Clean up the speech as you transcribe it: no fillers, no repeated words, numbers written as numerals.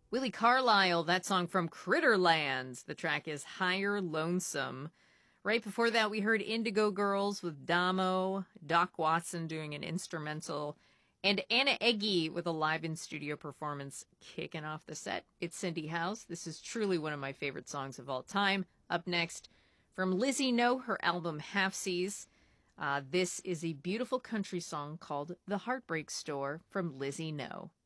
Willie Carlisle, that song from Critterlands. The track is Higher Lonesome. Right before that, we heard Indigo Girls with Damo, Doc Watson doing an instrumental, and Anna Eggy with a live in-studio performance kicking off the set. It's Cindy House. This is truly one of my favorite songs of all time. Up next, from Lizzie No, her album Halfsies. This is a beautiful country song called The Heartbreak Store from Lizzie No.